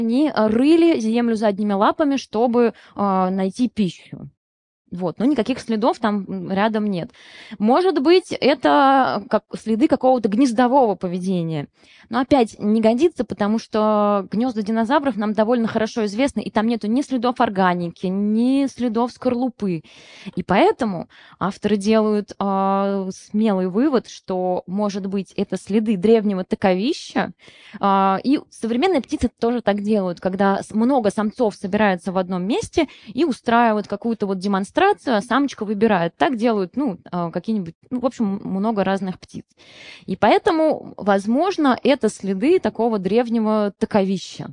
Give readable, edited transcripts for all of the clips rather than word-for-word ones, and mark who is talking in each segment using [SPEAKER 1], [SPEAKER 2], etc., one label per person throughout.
[SPEAKER 1] они рыли землю задними лапами, чтобы найти пищу. Вот, но никаких следов там рядом нет. Может быть, это как следы какого-то гнездового поведения. Но опять не годится, потому что гнезда динозавров нам довольно хорошо известны, и там нету ни следов органики, ни следов скорлупы. И поэтому авторы делают смелый вывод, что, может быть, это следы древнего таковища. И современные птицы тоже так делают, когда много самцов собираются в одном месте и устраивают какую-то вот демонстрацию, а самочка выбирает. Так делают, какие-нибудь, в общем, много разных птиц. И поэтому, возможно, это следы такого древнего таковища.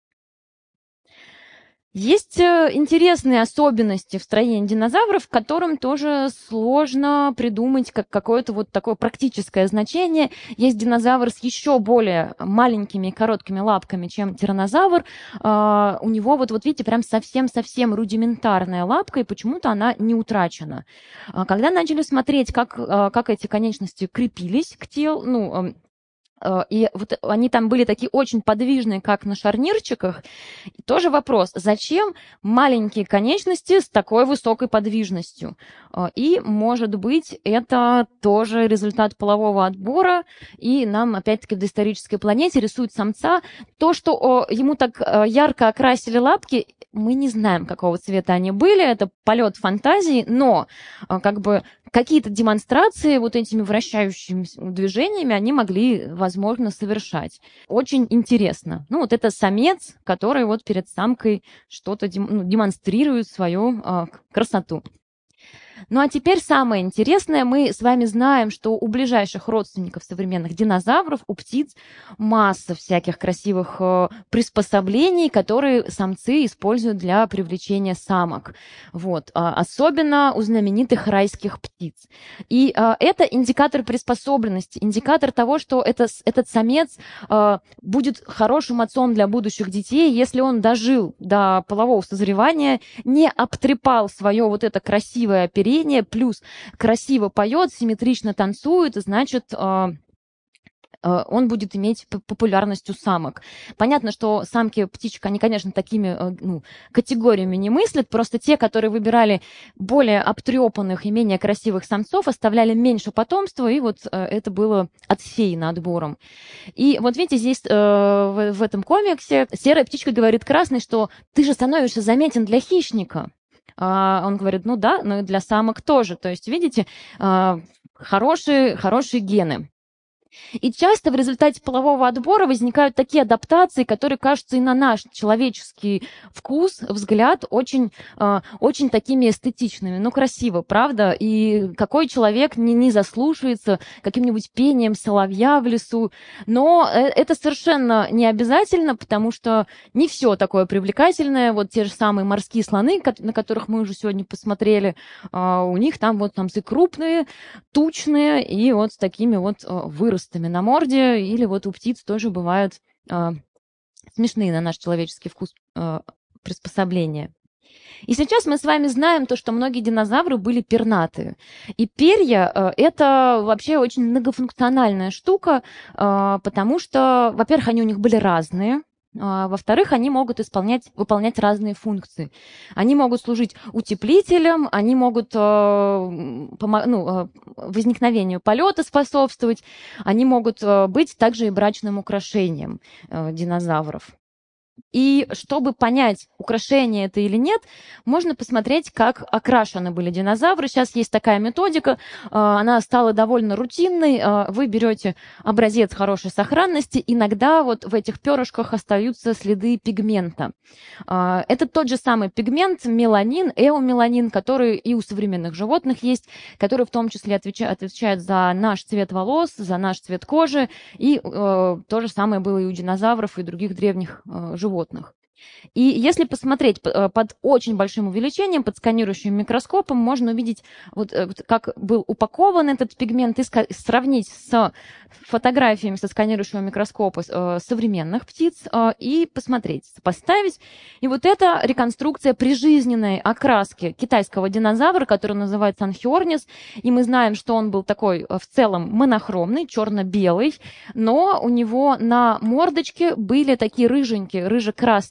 [SPEAKER 1] Есть интересные особенности в строении динозавров, которым тоже сложно придумать какое-то вот такое практическое значение. Есть динозавр с еще более маленькими и короткими лапками, чем тираннозавр. У него вот видите, прям совсем-совсем рудиментарная лапка, и почему-то она не утрачена. Когда начали смотреть, как эти конечности крепились к телу, и вот они там были такие очень подвижные, как на шарнирчиках. И тоже вопрос, зачем маленькие конечности с такой высокой подвижностью? И, может быть, это тоже результат полового отбора, и нам, опять-таки, в доисторической планете рисуют самца. То, что ему так ярко окрасили лапки, мы не знаем, какого цвета они были, это полет фантазии, но какие-то демонстрации вот этими вращающимися движениями они могли, возможно, совершать. Очень интересно. Вот это самец, который вот перед самкой что-то демонстрирует свою красоту. Ну а теперь самое интересное. Мы с вами знаем, что у ближайших родственников современных динозавров, у птиц, масса всяких красивых приспособлений, которые самцы используют для привлечения самок. Вот. Особенно у знаменитых райских птиц. И это индикатор приспособленности, индикатор того, что этот самец будет хорошим отцом для будущих детей, если он дожил до полового созревания, не обтрепал свое вот это красивое оперение, плюс красиво поет, симметрично танцует, значит, он будет иметь популярность у самок. Понятно, что самки птичек, они, конечно, такими категориями не мыслят, просто те, которые выбирали более обтрепанных и менее красивых самцов, оставляли меньше потомства, и вот это было отсеяно отбором. И вот видите, здесь в этом комиксе серая птичка говорит красной, что ты же становишься заметен для хищника. Он говорит, ну да, но и для самок тоже. То есть, видите, хорошие гены. И часто в результате полового отбора возникают такие адаптации, которые кажутся и на наш человеческий вкус, взгляд очень такими эстетичными. Красиво, правда? И какой человек не заслушается каким-нибудь пением соловья в лесу. Но это совершенно не обязательно, потому что не все такое привлекательное. Вот те же самые морские слоны, на которых мы уже сегодня посмотрели, у них там вот самцы крупные, тучные и вот с такими вот выростами на морде, или вот у птиц тоже бывают смешные на наш человеческий вкус приспособления. И сейчас мы с вами знаем то, что многие динозавры были пернатые. И перья – это вообще очень многофункциональная штука, потому что, во-первых, они у них были разные, во-вторых, они могут выполнять разные функции. Они могут служить утеплителем, они могут возникновению полета способствовать, они могут быть также и брачным украшением динозавров. И чтобы понять, украшение это или нет, можно посмотреть, как окрашены были динозавры. Сейчас есть такая методика, она стала довольно рутинной. Вы берете образец хорошей сохранности, иногда вот в этих перышках остаются следы пигмента. Это тот же самый пигмент, меланин, эомеланин, который и у современных животных есть, который в том числе отвечает за наш цвет волос, за наш цвет кожи. И то же самое было и у динозавров, и других древних животных. И если посмотреть под очень большим увеличением, под сканирующим микроскопом, можно увидеть, как был упакован этот пигмент, и сравнить с фотографиями со сканирующего микроскопа современных птиц и посмотреть, сопоставить. И вот это реконструкция прижизненной окраски китайского динозавра, который называется Анхиорнис. И мы знаем, что он был такой в целом монохромный, черно-белый, но у него на мордочке были такие рыженькие, рыже-красные